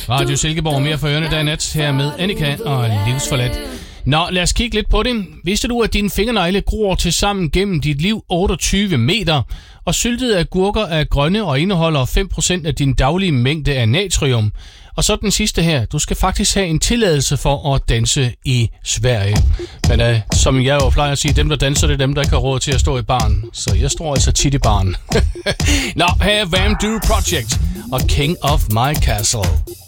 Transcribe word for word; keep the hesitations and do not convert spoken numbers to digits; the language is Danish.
Radio Silkeborg, mere for ørerne dag og nat, her med Annika og Livsforladt. Nå, lad os kigge lidt på det. Vidste du, at dine fingernegle gror til sammen gennem dit liv otteogtyve meter, og syltede agurker er grønne og indeholder fem procent af din daglige mængde af natrium? Og så den sidste her. Du skal faktisk have en tilladelse for at danse i Sverige. Men uh, som jeg jo plejer at sige, dem der danser, det er dem, der ikke har råd til at stå i baren. Så jeg står altså tit i baren. Nå, her er Vamdoo Project og King of My Castle.